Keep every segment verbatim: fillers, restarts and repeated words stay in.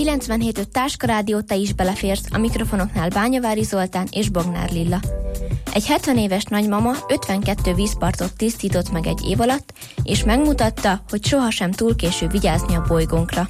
kilencvenhét öt Táska Rádió, te is beleférsz, a mikrofonoknál Bányavári Zoltán és Bognár Lilla. Egy hetven éves nagymama ötvenkettő vízpartot tisztított meg egy év alatt, és megmutatta, hogy sohasem túl késő vigyázni a bolygónkra.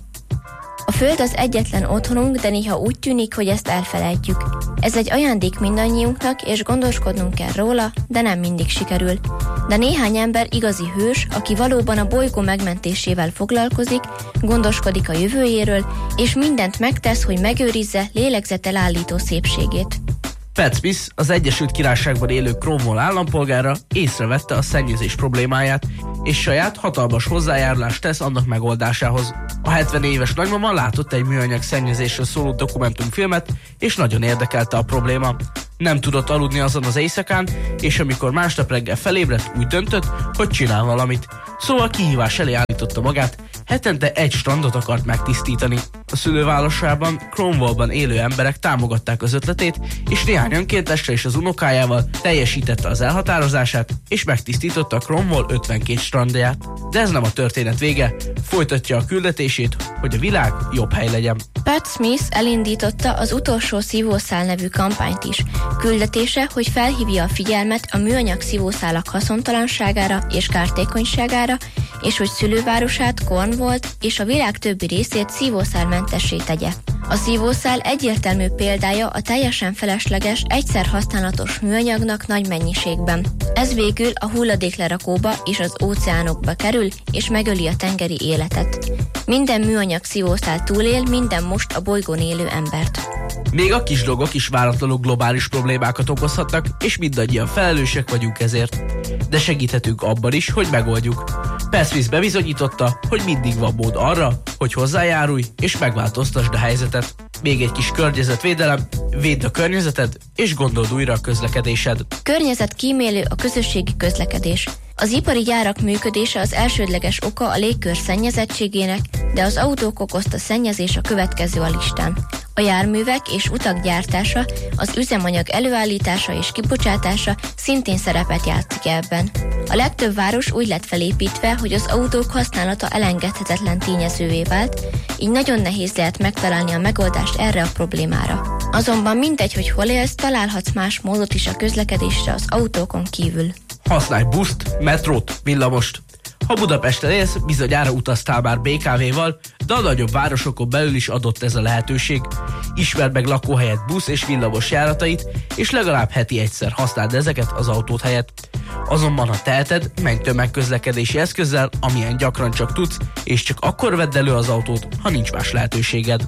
A Föld az egyetlen otthonunk, de néha úgy tűnik, hogy ezt elfelejtjük. Ez egy ajándék mindannyiunknak, és gondoskodnunk kell róla, de nem mindig sikerül. De néhány ember igazi hős, aki valóban a bolygó megmentésével foglalkozik, gondoskodik a jövőjéről, és mindent megtesz, hogy megőrizze lélegzetelállító szépségét. Pat Smith, az Egyesült Királyságban élő Cromwell állampolgára észrevette a szennyezés problémáját, és saját hatalmas hozzájárulást tesz annak megoldásához. A hetven éves nagymama látott egy műanyag szennyezésről szóló dokumentumfilmet, és nagyon érdekelte a probléma. Nem tudott aludni azon az éjszakán, és amikor másnap reggel felébredt, úgy döntött, hogy csinál valamit. Szóval kihívás elé állította magát, hetente egy strandot akart megtisztítani. A szülővárosában, Cromwellban élő emberek támogatták az ötletét, és néhány önkéntesre és az unokájával teljesítette az elhatározását, és megtisztította Cromwell ötvenkét strandját. De ez nem a történet vége, folytatja a küldetését, hogy a világ jobb hely legyen. Pat Smith elindította az Utolsó szívószál nevű kampányt is. Küldetése, hogy felhívja a figyelmet a műanyag szívószálak haszontalanságára és kártékonyságára, és hogy szülővárosát, Cornwallt és a világ többi részét szívószálmentessé tegye. A szívószál egyértelmű példája a teljesen felesleges, egyszer használatos műanyagnak nagy mennyiségben. Ez végül a hulladéklerakóba és az óceánokba kerül, és megöli a tengeri életet. Minden műanyag szívószál túlél minden most a bolygón élő embert. Még a kis dolgok is váratlanul globális problémákat okozhatnak, és mindannyian felelősek vagyunk ezért. De segíthetünk abban is, hogy megoldjuk. Pat Smith bebizonyította, hogy mindig van mód arra, hogy hozzájárulj és megváltoztasd a helyzetet. Még egy kis környezetvédelem, védd a környezeted, és gondold újra a közlekedésed. Környezetkímélő a közösségi közlekedés. Az ipari gyárak működése az elsődleges oka a légkör szennyezettségének, de az autók okozta szennyezés a következő a listán. A járművek és utak gyártása, az üzemanyag előállítása és kibocsátása szintén szerepet játszik ebben. A legtöbb város úgy lett felépítve, hogy az autók használata elengedhetetlen tényezővé vált, így nagyon nehéz lehet megtalálni a megoldást erre a problémára. Azonban mindegy, hogy hol élsz, találhatsz más módot is a közlekedésre az autókon kívül. Használj buszt, metrót, villamost. Ha Budapesten élsz, bizonyára utaztál már bé ká véval, de a nagyobb városokon belül is adott ez a lehetőség. Ismerd meg lakóhelyed busz és villamos járatait, és legalább heti egyszer használd ezeket az autót helyett. Azonban, ha teheted, menj tömegközlekedési eszközzel, amilyen gyakran csak tudsz, és csak akkor vedd elő az autót, ha nincs más lehetőséged.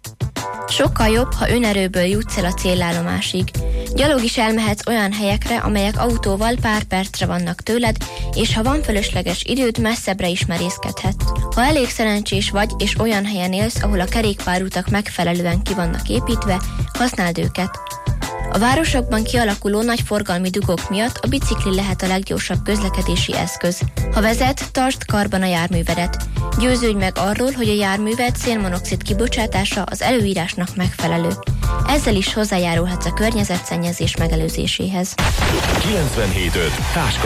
Sokkal jobb, ha önerőből jutsz el a célállomásig. Gyalog is elmehetsz olyan helyekre, amelyek autóval pár percre vannak tőled, és ha van fölösleges időd, messzebbre is merészkedhetsz. Ha elég szerencsés vagy, és olyan helyen élsz, ahol a kerékpárutak megfelelően ki vannak építve, használd őket. A városokban kialakuló nagy forgalmi dugók miatt a bicikli lehet a leggyorsabb közlekedési eszköz. Ha vezet, tartsd karban a járművedet. Győződj meg arról, hogy a járműved szénmonoxid kibocsátása az előírásnak megfelelő. Ezzel is hozzájárulhatsz a környezetszennyezés megelőzéséhez. kilencvenhét öt